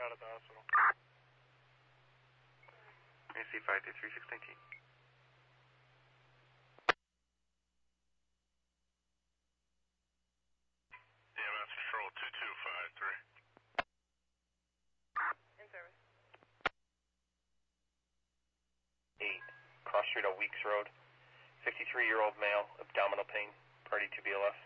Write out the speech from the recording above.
out at the hospital. AC 523-619. EMS Control 2253. In service. 8, Cross Street on Weeks Road. 53-year-old male, abdominal pain, party to BLS.